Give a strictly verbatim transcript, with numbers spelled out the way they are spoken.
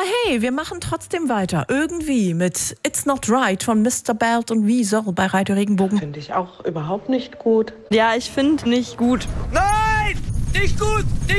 hey, wir machen trotzdem weiter. Irgendwie mit It's Not Right von Mister Belt und Wieso bei Radio Regenbogen. Finde ich auch überhaupt nicht gut. Ja, ich finde nicht gut. Nein! Nicht gut! Nicht